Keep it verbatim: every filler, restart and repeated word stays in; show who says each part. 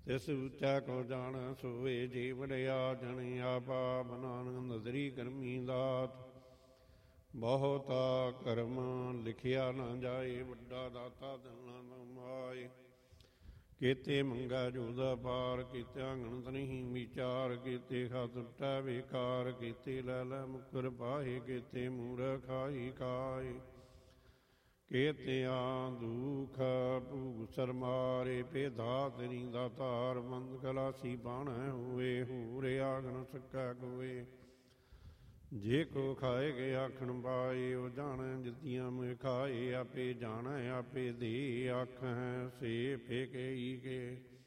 Speaker 1: ਤਿਸ ਉੱਚਾ ਕੋ ਜਾਣ ਸੋਏ ਜੀ ਵੜਿਆ ਜਨ ਆਪਾ ਬਨਾਨ ਨਜ਼ਰੀ ਕਰਮੀ ਦਾਤ। ਬਹੁਤਾ ਕਰਮ ਲਿਖਿਆ ਨਾ ਜਾਏ ਵੱਡਾ ਦਾਤਾ ਦਿਲਾਂ ਨਾ ਮਾਏ। ਕੀਤੇ ਮੰਗਾ ਜੋਦਾ ਪਾਰ ਕੀਤਿਆ ਗਣਤ ਨਹੀਂ ਵਿਚਾਰ। ਕੀਤੇ ਖਾ ਟੁੱਟਾ ਬੇਕਾਰ ਕੀਤੇ ਲੈ ਲੈ ਮੁਕਰ ਪਾਏ। ਕੀਤੇ ਮੂਰਖ ਖਾਈ ਖਾਏ ਕੀਤਿਆਂ ਦੁਖ ਭੂਖ ਸਰਮਾਰੇ। ਭੇਦਾ ਤੇਰੀ ਦਾਤਾਰ ਬੰਦ ਕਲਾਸੀ ਬਾਣੈ ਹੋਏ। ਹੂਰੇ ਆਗਨ ਸਕੈ ਕੋਏ ਜੇ ਕੋ ਖਾਏ ਗਏ ਆਖਣ ਪਾਏ। ਉਹ ਜਾਣੈ ਜਿਤੀਆਂ ਮੈਂ ਖਾਏ ਆਪੇ ਜਾਣੈ ਆਪੇ ਦੇ ਆਖੈ ਸੇ ਫੇਕੇ ਹੀ ਕੇ।